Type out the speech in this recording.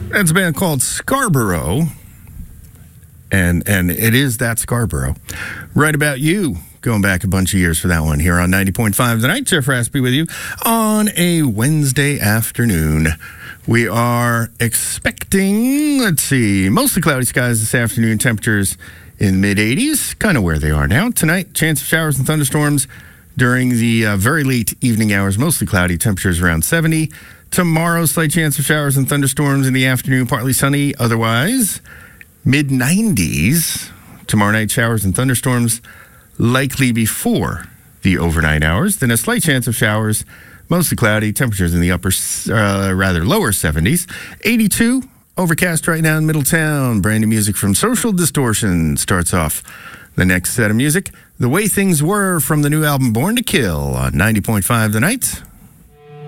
That's a band called Scarborough, and it is that Scarborough. Right About You, going back a bunch of years for that one here on 90.5 tonight. Jeff Raspy with you on a Wednesday afternoon. We are expecting, mostly cloudy skies this afternoon, temperatures in mid-80s, kind of where they are now. Tonight, chance of showers and thunderstorms during the very late evening hours, mostly cloudy, temperatures around 70. Tomorrow, slight chance of showers and thunderstorms in the afternoon, partly sunny. Otherwise, mid-90s. Tomorrow night, showers and thunderstorms likely before the overnight hours. Then a slight chance of showers, mostly cloudy, temperatures in the lower 70s. 82, overcast right now in Middletown. Brand new music from Social Distortion starts off the next set of music. The Way Things Were from the new album Born to Kill on 90.5 tonight.